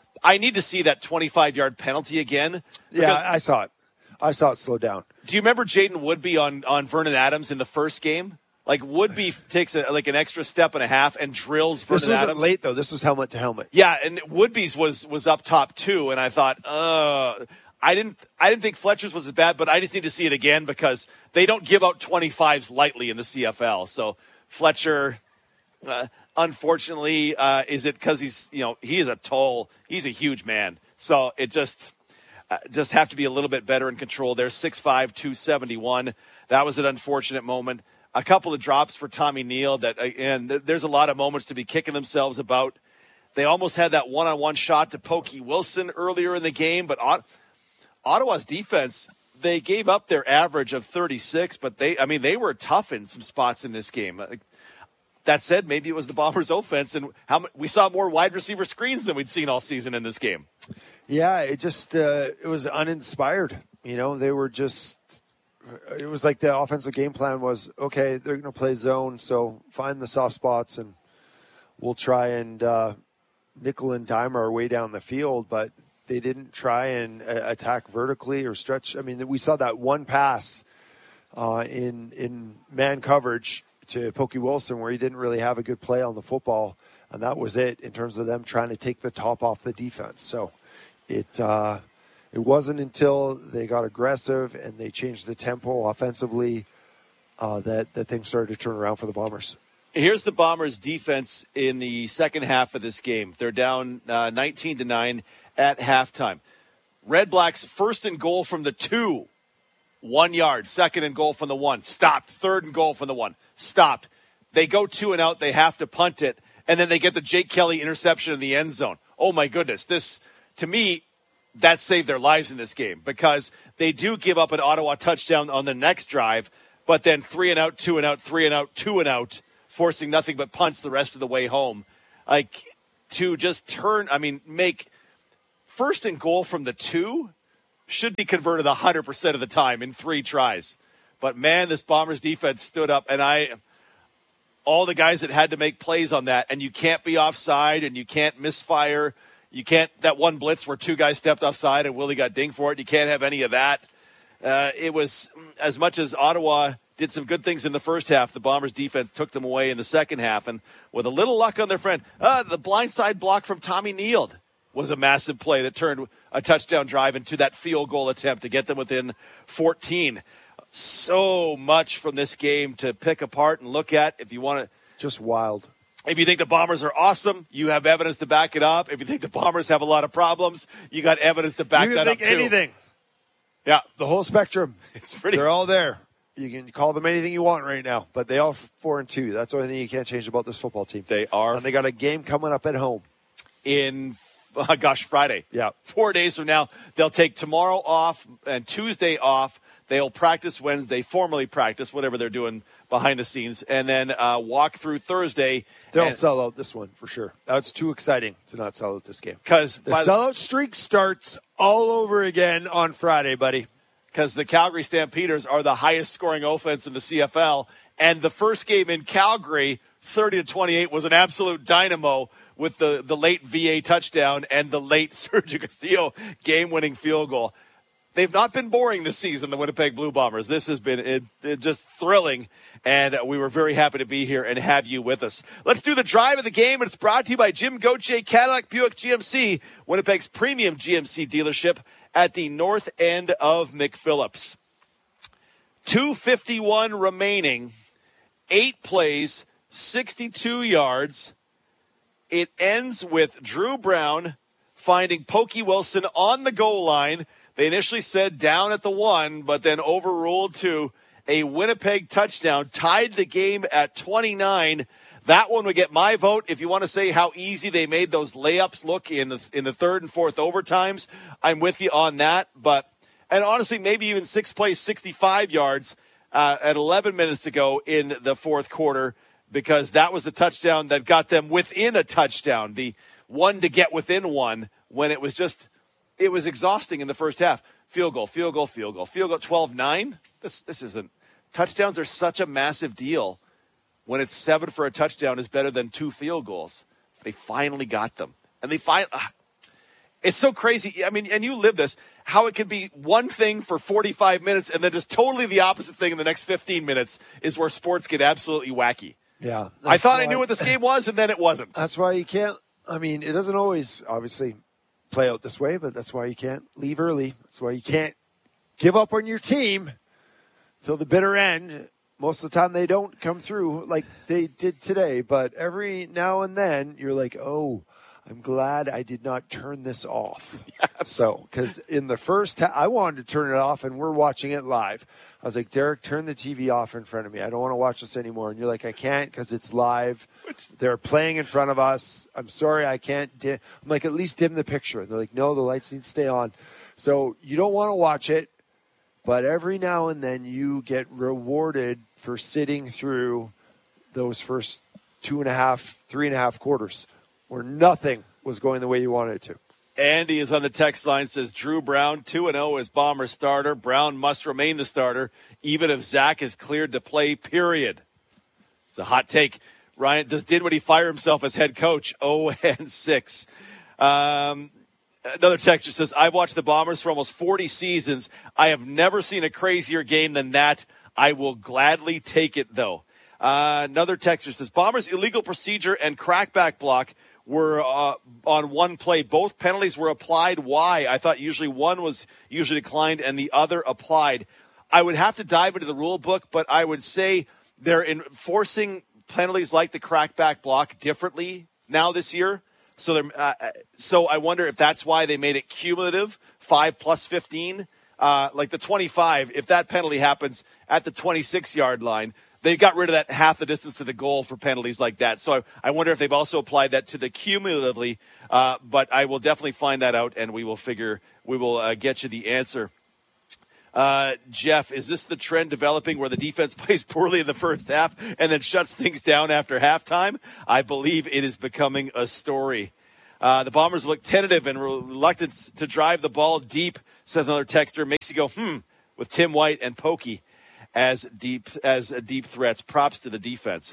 I need to see that twenty-five-yard penalty again. Yeah, I saw it. I saw it slow down. Do you remember Jaden Woodby on, on Vernon Adams in the first game? Like, Woodby takes a, like an extra step and a half and drills Vernon Adams. This wasn't Adams. late, though. This was helmet to helmet. Yeah, and Woodby's was, was up top, too, and I thought, uh... I didn't I didn't think Fletcher's was as bad, but I just need to see it again because they don't give out twenty-fives lightly in the C F L. So Fletcher, uh, unfortunately, uh, is it because he's, you know, he is a tall, he's a huge man. So it just uh, just have to be a little bit better in control there. six five, two seventy-one. That was an unfortunate moment. A couple of drops for Tommy Neal that, and there's a lot of moments to be kicking themselves about. They almost had that one-on-one shot to Pokey Wilson earlier in the game, but Ottawa's defense, they gave up their average of thirty-six, but they, I mean, they were tough in some spots in this game. That said, maybe it was the Bombers' offense, and how we saw more wide receiver screens than we'd seen all season in this game. Yeah, it just uh, it was uninspired. You know, they were just. It was like the offensive game plan was, okay, they're going to play zone, so find the soft spots, and we'll try and uh, nickel and dime our way down the field, but they didn't try and uh, attack vertically or stretch. I mean, we saw that one pass uh, in in man coverage to Pokey Wilson where he didn't really have a good play on the football, and that was it in terms of them trying to take the top off the defense. So it uh, it wasn't until they got aggressive and they changed the tempo offensively uh, that, that things started to turn around for the Bombers. Here's the Bombers' defense in the second half of this game. They're down uh, nineteen to nine at halftime. Red Blacks first and goal from the two. One yard. Second and goal from the one. Stopped. Third and goal from the one. Stopped. They go two and out. They have to punt it. And then they get the Jake Kelly interception in the end zone. Oh, my goodness. This, to me, that saved their lives in this game because they do give up an Ottawa touchdown on the next drive, but then three and out, two and out, three and out, two and out, forcing nothing but punts the rest of the way home. Like, to just turn, I mean, make first and goal from the two should be converted one hundred percent of the time in three tries. But, man, this Bombers defense stood up, and I – all the guys that had to make plays on that, and you can't be offside and you can't misfire. You can't – that one blitz where two guys stepped offside and Willie got dinged for it. You can't have any of that. Uh, it was – as much as Ottawa did some good things in the first half, the Bombers defense took them away in the second half. And with a little luck on their friend, uh, the blindside block from Tommy Neild was a massive play that turned a touchdown drive into that field goal attempt to get them within fourteen. So much from this game to pick apart and look at if you want to. Just wild. If you think the Bombers are awesome, you have evidence to back it up. If you think the Bombers have a lot of problems, you got evidence to back you that think up too. Anything. Yeah. The whole spectrum. It's pretty. They're all there. You can call them anything you want right now, but they are four and two. That's the only thing you can't change about this football team. They are. And they got a game coming up at home. In, uh, gosh, Friday. Yeah. Four days from now. They'll take tomorrow off and Tuesday off. They'll practice Wednesday, formally practice, whatever they're doing behind the scenes, and then uh, walk through Thursday. They'll and, sell out this one for sure. That's too exciting to not sell out this game. Because the sellout streak starts all over again on Friday, buddy. Because the Calgary Stampeders are the highest scoring offense in the C F L, and the first game in Calgary, thirty to twenty-eight, was an absolute dynamo with the, the late V A touchdown and the late Sergio Castillo game-winning field goal. They've not been boring this season, the Winnipeg Blue Bombers. This has been it, it just thrilling, and we were very happy to be here and have you with us. Let's do the drive of the game, and it's brought to you by Jim Gauthier Cadillac Buick G M C, Winnipeg's premium G M C dealership at the north end of McPhillips. two fifty-one remaining, eight plays, sixty-two yards. It ends with Drew Brown finding Pokey Wilson on the goal line. They initially said down at the one, but then overruled to a Winnipeg touchdown, tied the game at twenty-nine. That one would get my vote. If you want to say how easy they made those layups look in the in the third and fourth overtimes, I'm with you on that. But and honestly, maybe even six plays, sixty-five yards uh, at eleven minutes to go in the fourth quarter, because that was the touchdown that got them within a touchdown, the one to get within one when it was just. It was exhausting in the first half. Field goal, field goal, field goal, field goal, twelve nine. This this isn't. Touchdowns are such a massive deal. When it's seven for a touchdown is better than two field goals. They finally got them. And they finally. Uh, it's so crazy. I mean, and you live this, how it can be one thing for forty-five minutes and then just totally the opposite thing in the next fifteen minutes is where sports get absolutely wacky. Yeah. I thought I knew what this game was, and then it wasn't. That's why you can't. I mean, it doesn't always, obviously, play out this way, but that's why you can't leave early. That's why you can't give up on your team till the bitter end. Most of the time they don't come through like they did today, but every now and then you're like, oh, I'm glad I did not turn this off. Yeah, so, because in the first ha- I wanted to turn it off, and we're watching it live. I was like, Derek, turn the T V off in front of me. I don't want to watch this anymore. And you're like, I can't because it's live. They're playing in front of us. I'm sorry, I can't. Dim. I'm like, at least dim the picture. And they're like, no, the lights need to stay on. So you don't want to watch it, but every now and then you get rewarded for sitting through those first two and a half, three and a half quarters where nothing was going the way you wanted it to. Andy is on the text line, says Drew Brown, two and oh as Bomber starter. Brown must remain the starter, even if Zach is cleared to play, period. It's a hot take. Ryan, does Dinwiddie fire himself as head coach? oh and six. Um, another texter says, I've watched the Bombers for almost forty seasons. I have never seen a crazier game than that. I will gladly take it, though. Uh, another texter says, Bombers' illegal procedure and crackback block were uh, on one play. Both penalties were applied. Why? I thought usually one was usually declined and the other applied. I would have to dive into the rule book, but I would say they're enforcing penalties like the crackback block differently now this year. So they're, uh, so I wonder if that's why they made it cumulative, five plus fifteen. Uh, like the twenty-five, if that penalty happens at the twenty-six yard line, they got rid of that half the distance to the goal for penalties like that. So I, I wonder if they've also applied that to the cumulatively. Uh, but I will definitely find that out, and we will figure we will uh, get you the answer. Uh, Jeff, is this the trend developing where the defense plays poorly in the first half and then shuts things down after halftime? I believe it is becoming a story. Uh, the Bombers look tentative and reluctant to drive the ball deep, says another texter. Makes you go, hmm, with Tim White and Pokey as deep as uh, deep threats. Props to the defense.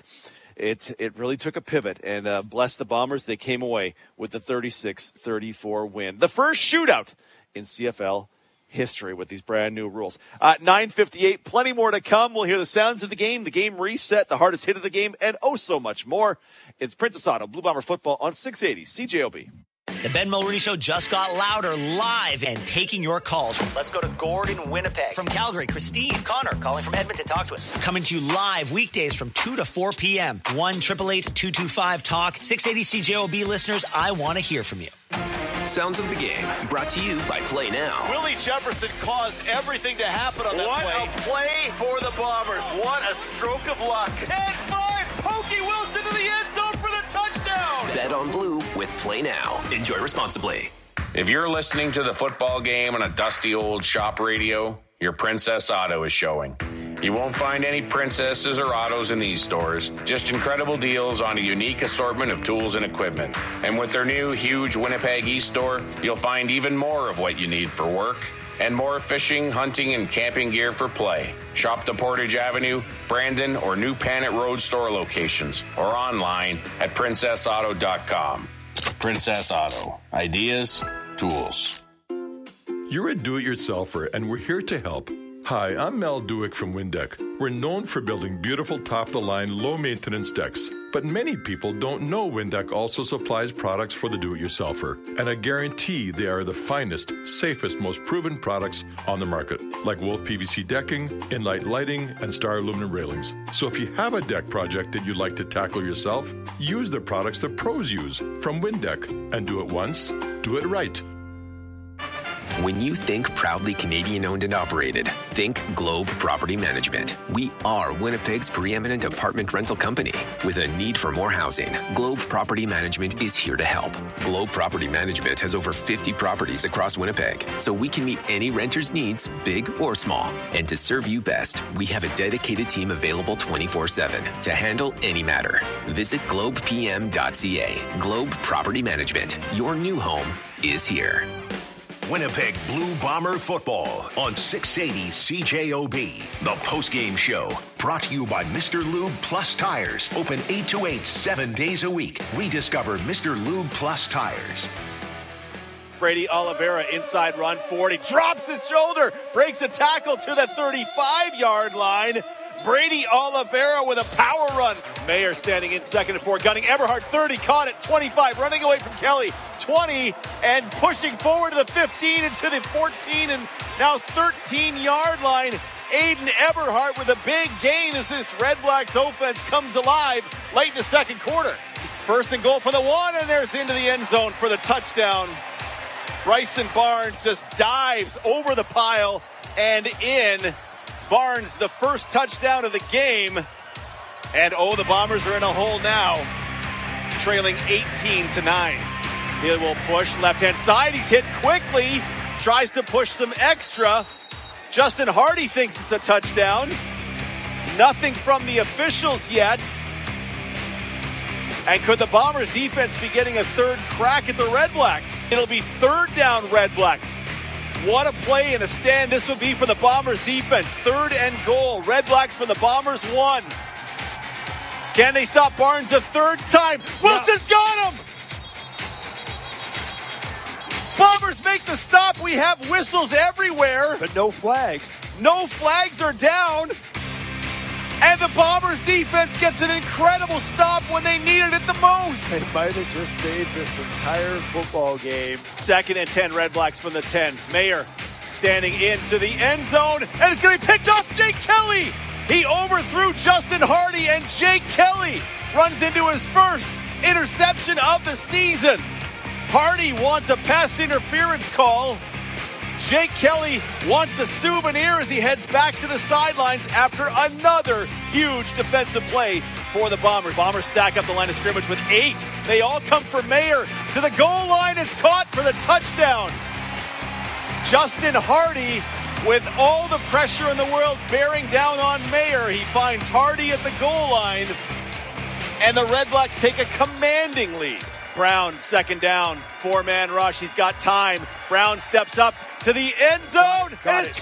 It it really took a pivot, and uh, bless the Bombers. They came away with the thirty-six thirty-four win. The first shootout in C F L history with these brand new rules. Uh, nine fifty-eight, plenty more to come. We'll hear the sounds of the game, the game reset, the hardest hit of the game, and oh so much more. It's Princess Auto, Blue Bomber Football on six eighty C J O B. The Ben Mulroney Show just got louder, live, and taking your calls. Let's go to Gordon, Winnipeg. From Calgary, Christine. Connor, calling from Edmonton. Talk to us. Coming to you live weekdays from two to four p.m. one eight eight eight, two two five, talk. six eighty C J O B listeners, I want to hear from you. Sounds of the game, brought to you by Play Now. Willie Jefferson caused everything to happen on that What play. a play for the Bombers. What a stroke of luck. ten five, Pokey Wilson to the end zone for the touchdown. Bet on Blue with Play Now. Enjoy responsibly. If you're listening to the football game on a dusty old shop radio, your Princess Auto is showing. You won't find any princesses or autos in these stores, just incredible deals on a unique assortment of tools and equipment. And with their new huge Winnipeg East store, you'll find even more of what you need for work and more fishing, hunting, and camping gear for play. Shop the Portage Avenue, Brandon, or New Panet Road store locations or online at princess auto dot com. Princess Auto. Ideas, tools. You're a do-it-yourselfer, and we're here to help. Hi, I'm Mel Duick from Windeck. We're known for building beautiful top-of-the-line, low-maintenance decks. But many people don't know Windeck also supplies products for the do-it-yourselfer. And I guarantee they are the finest, safest, most proven products on the market. Like Wolf P V C decking, Inlight lighting, and Star aluminum railings. So if you have a deck project that you'd like to tackle yourself, use the products the pros use from Windeck. And do it once, do it right. When you think proudly Canadian owned and operated, think Globe Property Management. We are Winnipeg's preeminent apartment rental company. With a need for more housing, Globe Property Management is here to help. Globe Property Management has over fifty properties across Winnipeg, so we can meet any renter's needs, big or small. And to serve you best, we have a dedicated team available twenty-four seven to handle any matter. Visit globe p m dot c a. Globe Property Management. Your new home is here. Winnipeg Blue Bomber Football on six eighty C J O B. The postgame show brought to you by Mister Lube Plus Tires. Open eight to eight, seven days a week. Rediscover Mister Lube Plus Tires. Brady Oliveira inside run forty. Drops his shoulder. Breaks a tackle to the thirty-five-yard line. Brady Oliveira with a power run. Mayer standing in second and four. Gunning Eberhardt thirty. Caught at twenty-five. Running away from Kelly. twenty. And pushing forward to the fifteen and to the fourteen and now thirteen-yard line. Aiden Eberhardt with a big gain as this Red Blacks offense comes alive late in the second quarter. First and goal for the one, and there's into the end zone for the touchdown. Bryson Barnes just dives over the pile and in. Barnes, the first touchdown of the game. And oh, the Bombers are in a hole now. Trailing eighteen to nine. He will push left-hand side. He's hit quickly. Tries to push some extra. Justin Hardy thinks it's a touchdown. Nothing from the officials yet. And could the Bombers defense be getting a third crack at the Red Blacks? It'll be third down Red Blacks. What a play and a stand this would be for the Bombers defense. Third and goal. Red Blacks for the Bombers one. Can they stop Barnes a third time? Wilson's got him! Bombers make the stop. We have whistles everywhere. But no flags. No flags are down. And the Bombers defense gets an incredible stop when they needed it the most. They might have just saved this entire football game. Second and ten, Red Blacks from the ten. Mayer standing into the end zone, and it's going to be picked off Jake Kelly. He overthrew Justin Hardy, and Jake Kelly runs into his first interception of the season. Hardy wants a pass interference call. Jake Kelly wants a souvenir as he heads back to the sidelines after another huge defensive play for the Bombers. Bombers stack up the line of scrimmage with eight. They all come for Mayer to the goal line. It's caught for the touchdown. Justin Hardy, with all the pressure in the world bearing down on Mayer, he finds Hardy at the goal line, and the Red Blacks take a commanding lead. Brown, second down, four-man rush. He's got time. Brown steps up to the end zone, got and it. it's